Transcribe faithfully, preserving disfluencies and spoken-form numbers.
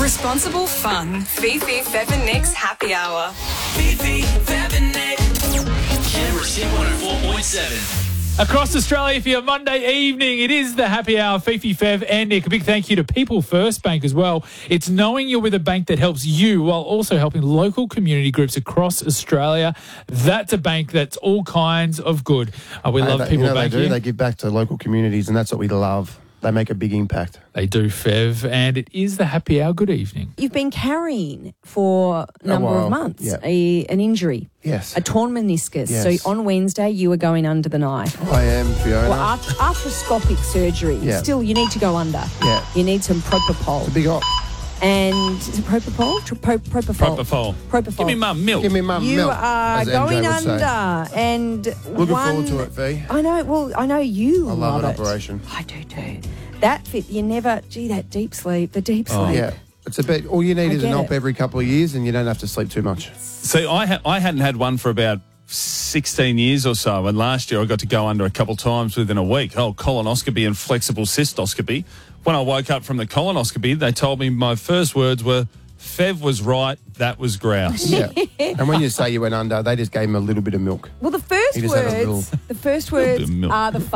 Responsible fun. Fifi, Fev and Nick's Happy Hour. Fifi, Fev and Nick. Canberra's Hit one oh four point seven. Across Australia for your Monday evening, it is the Happy Hour, Fifi, Fev and Nick. A big thank you to People First Bank as well. It's knowing you're with a bank that helps you while also helping local community groups across Australia. That's a bank that's all kinds of good. Uh, we Hey, love they, People you know, Bank they do. here. They give back to local communities, and that's what we love. They make a big impact. They do, Fev, and it is the Happy Hour. Good evening. You've been carrying for a number while, of months yeah. a, an injury, Yes. a torn meniscus. Yes. So on Wednesday, you were going under the knife. I am, Fiona. Well, art- arthroscopic surgery. Yeah. Still, you need to go under. Yeah. You need some propofol. It's a big op. And is it propofol? Tro- pro- propofol. Propofol. Propofol. Give me mum milk. Give me mum You milk, are as M J going would say. under, and Looking one, forward to it, V. I know. Well, I know you I love an it. operation. I do too. That fit. You never. Gee, that deep sleep. The deep sleep. Yeah. It's a bit, all you need I is an get op it. every couple of years, and you don't have to sleep too much. See, I ha- I hadn't had one for about sixteen years or so, and last year I got to go under a couple of times within a week. Oh, colonoscopy and flexible cystoscopy. When I woke up from the colonoscopy, they told me my first words were, Fev was right, that was grouse. Yeah. And when you say you went under, they just gave him a little bit of milk. Well, the first He just had a words. little- The first Little bit words of milk. are the